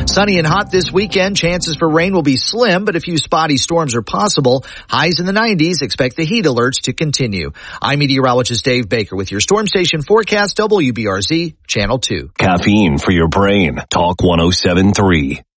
Sunny and hot this weekend. Chances for rain will be slim, but a few spotty storms are possible. Highs in the 90s. Expect the heat alerts to continue. I'm meteorologist Dave Baker with your Storm Station forecast, WBRZ Channel 2. Caffeine for your brain. Talk 107.3.